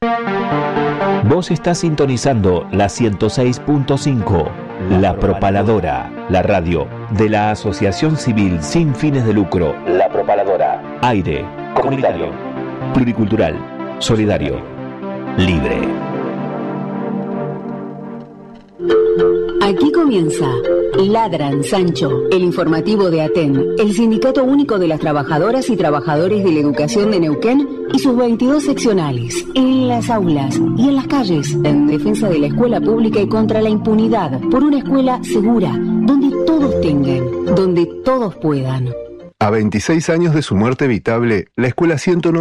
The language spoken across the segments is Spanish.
Vos estás sintonizando la 106.5, La Propaladora, la radio de la Asociación Civil Sin Fines de Lucro. La Propaladora. Aire, comunitario, pluricultural, solidario, libre. Aquí comienza Ladran Sancho, el informativo de ATEN, el Sindicato Único de las Trabajadoras y Trabajadores de la Educación de Neuquén y sus 22 seccionales, en las aulas y en las calles, en defensa de la escuela pública y contra la impunidad, por una escuela segura, donde todos tengan, donde todos puedan. A 26 años de su muerte evitable, la Escuela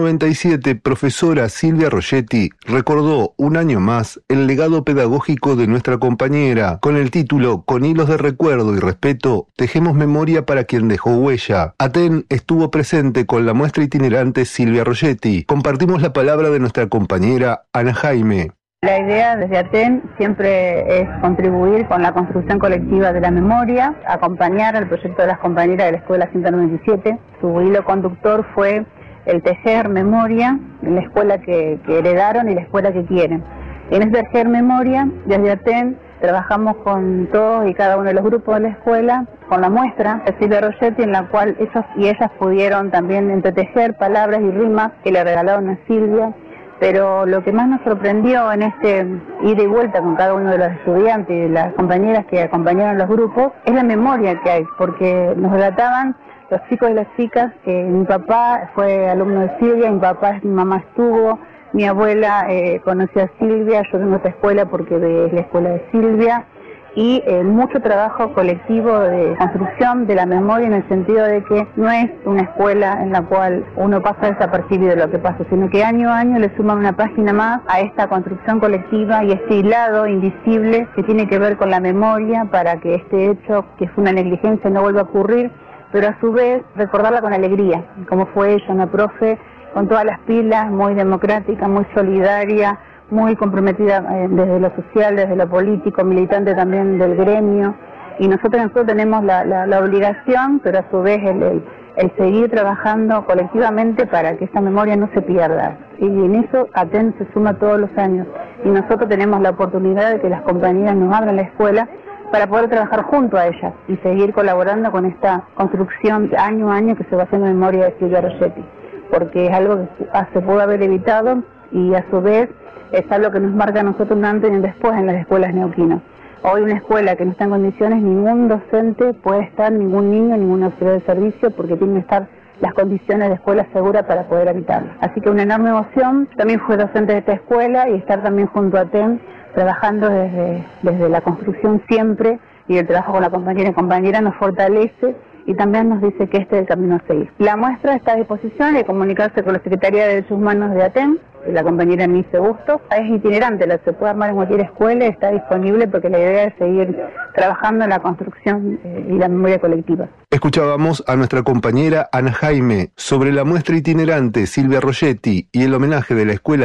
197, profesora Silvia Rogetti, recordó un año más el legado pedagógico de nuestra compañera, con el título Con hilos de recuerdo y respeto, tejemos memoria para quien dejó huella. ATEN estuvo presente con la muestra itinerante Silvia Rogetti. Compartimos la palabra de nuestra compañera Ana Jaime. La idea desde ATEN siempre es contribuir con la construcción colectiva de la memoria, acompañar al proyecto de las compañeras de la Escuela 197. Su hilo conductor fue el tejer memoria en la escuela que heredaron y la escuela que quieren. En ese tejer memoria, desde ATEN, trabajamos con todos y cada uno de los grupos de la escuela, con la muestra de Silvia Rogetti, en la cual ellos y ellas pudieron también entretejer palabras y rimas que le regalaron a Silvia. Pero lo que más nos sorprendió en este ida y vuelta con cada uno de los estudiantes y de las compañeras que acompañaron los grupos es la memoria que hay, porque nos relataban los chicos y las chicas que mi papá fue alumno de Silvia, mi mamá estuvo, mi abuela conoció a Silvia, yo vengo a esta escuela porque es la escuela de Silvia, y mucho trabajo colectivo de construcción de la memoria, en el sentido de que no es una escuela en la cual uno pasa desapercibido de lo que pasa, sino que año a año le suman una página más a esta construcción colectiva y este hilado invisible que tiene que ver con la memoria, para que este hecho, que fue una negligencia, no vuelva a ocurrir, pero a su vez recordarla con alegría, como fue ella, una profe con todas las pilas, muy democrática, muy solidaria, muy comprometida desde lo social, desde lo político, militante también del gremio, y nosotros tenemos la obligación, pero a su vez el seguir trabajando colectivamente para que esta memoria no se pierda, y en eso ATEN se suma todos los años, y nosotros tenemos la oportunidad de que las compañeras nos abran la escuela para poder trabajar junto a ellas y seguir colaborando con esta construcción año a año que se va haciendo en memoria de Silvia Rogetti, porque es algo que se pudo haber evitado, y a su vez es algo que nos marca a nosotros un antes y un después en las escuelas neuquinas. Hoy una escuela que no está en condiciones, ningún docente puede estar, ningún niño, ningún auxiliar de servicio, porque tienen que estar las condiciones de escuela segura para poder habitarla. Así que una enorme emoción. También fui docente de esta escuela y estar también junto a ATEN, trabajando desde la construcción siempre, y el trabajo con la compañera y compañera nos fortalece y también nos dice que este es el camino a seguir. La muestra está a disposición de comunicarse con la Secretaría de Derechos Humanos de ATEN, la compañera Nice Bustos. Es itinerante, se puede armar en cualquier escuela, está disponible, porque la idea es seguir trabajando en la construcción y la memoria colectiva. Escuchábamos a nuestra compañera Ana Jaime sobre la muestra itinerante Silvia Rogetti y el homenaje de la Escuela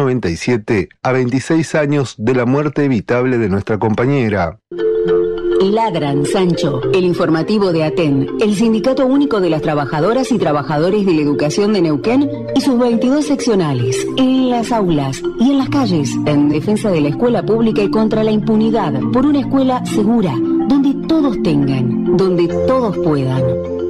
197 a 26 años de la muerte evitable de nuestra compañera. Ladran Sancho, el informativo de ATEN, el Sindicato Único de las Trabajadoras y Trabajadores de la Educación de Neuquén y sus 22 seccionales, en las aulas y en las calles, en defensa de la escuela pública y contra la impunidad, por una escuela segura, donde todos tengan, donde todos puedan.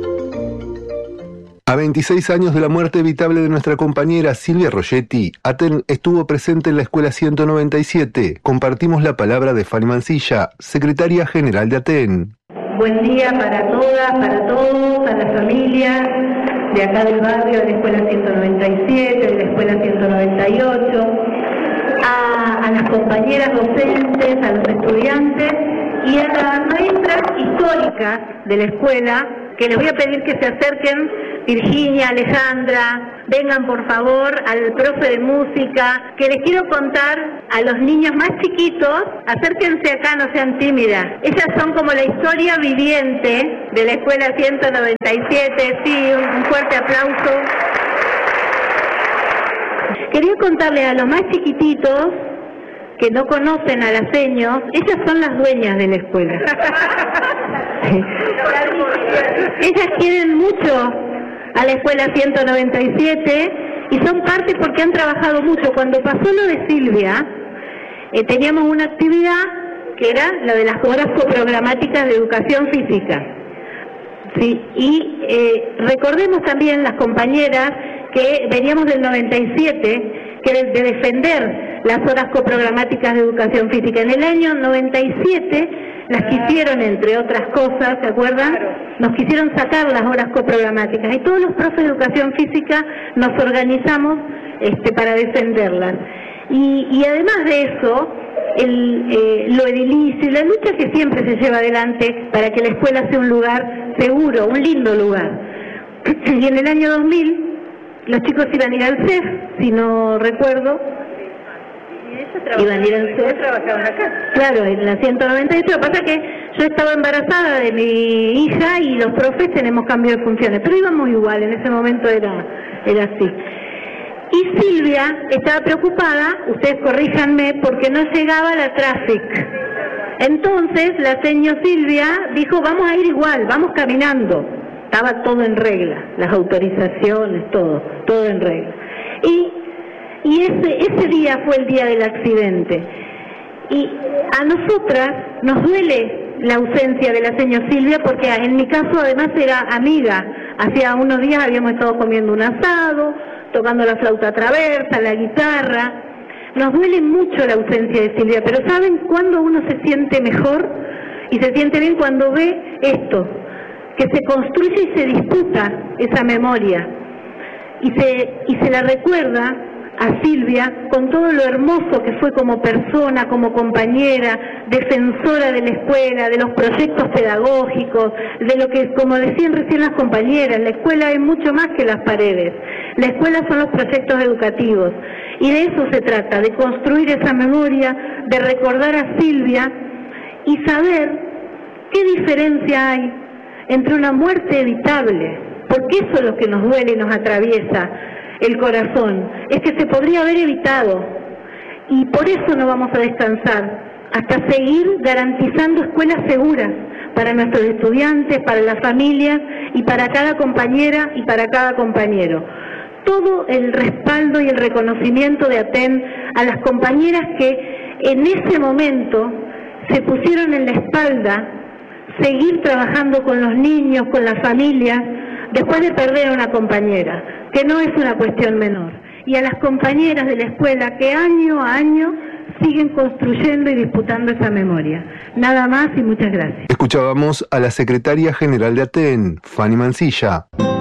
A 26 años de la muerte evitable de nuestra compañera Silvia Rogetti, ATEN estuvo presente en la Escuela 197. Compartimos la palabra de Fanny Mancilla, secretaria general de ATEN. Buen día para todas, para todos, a las familias de acá del barrio, de la Escuela 197, de la Escuela 198, a las compañeras docentes, a los estudiantes y a las maestras históricas de la escuela, que les voy a pedir que se acerquen. Virginia, Alejandra, vengan por favor, al profe de música, que les quiero contar a los niños más chiquitos. Acérquense acá, no sean tímidas. Ellas son como la historia viviente de la Escuela 197, sí, un fuerte aplauso. Quería contarles a los más chiquititos, que no conocen a las seños, ellas son las dueñas de la escuela. Ellas quieren mucho a la Escuela 197 y son parte porque han trabajado mucho. Cuando pasó lo de Silvia, teníamos una actividad que era la de las horas coprogramáticas de educación física. Sí, y recordemos también las compañeras que veníamos del 97, que de defender las horas coprogramáticas de educación física. En el año 97 las quisieron, entre otras cosas, ¿se acuerdan? Nos quisieron sacar las horas coprogramáticas y todos los profes de educación física nos organizamos para defenderlas. Y además de eso, lo edilicio y la lucha que siempre se lleva adelante para que la escuela sea un lugar seguro, un lindo lugar. Y en el año 2000 los chicos iban a ir al CEF, si no recuerdo. Iban a ir al CEF. ¿Trabajaban acá? Claro, en la 198. Lo que pasa es que yo estaba embarazada de mi hija y los profes tenemos cambio de funciones, pero íbamos igual, en ese momento era así. Y Silvia estaba preocupada, ustedes corríjanme, porque no llegaba la Traffic. Entonces la señora Silvia dijo, vamos a ir igual, vamos caminando. Estaba todo en regla, las autorizaciones, todo en regla. Y ese día fue el día del accidente. Y a nosotras nos duele la ausencia de la señora Silvia, porque en mi caso además era amiga. Hacía unos días habíamos estado comiendo un asado, tocando la flauta traversa, la guitarra. Nos duele mucho la ausencia de Silvia, pero ¿saben cuándo uno se siente mejor? Y se siente bien cuando ve esto, que se construye y se disputa esa memoria. Y se la recuerda a Silvia con todo lo hermoso que fue como persona, como compañera, defensora de la escuela, de los proyectos pedagógicos, de lo que, como decían recién las compañeras, la escuela es mucho más que las paredes. La escuela son los proyectos educativos. Y de eso se trata, de construir esa memoria, de recordar a Silvia y saber qué diferencia hay entre una muerte evitable, porque eso es lo que nos duele y nos atraviesa el corazón, es que se podría haber evitado, y por eso no vamos a descansar hasta seguir garantizando escuelas seguras para nuestros estudiantes, para las familias y para cada compañera y para cada compañero. Todo el respaldo y el reconocimiento de ATEN a las compañeras que en ese momento se pusieron en la espalda seguir trabajando con los niños, con las familias, después de perder a una compañera, que no es una cuestión menor, y a las compañeras de la escuela que año a año siguen construyendo y disputando esa memoria. Nada más y muchas gracias. Escuchábamos a la secretaria general de ATEN, Fanny Mancilla.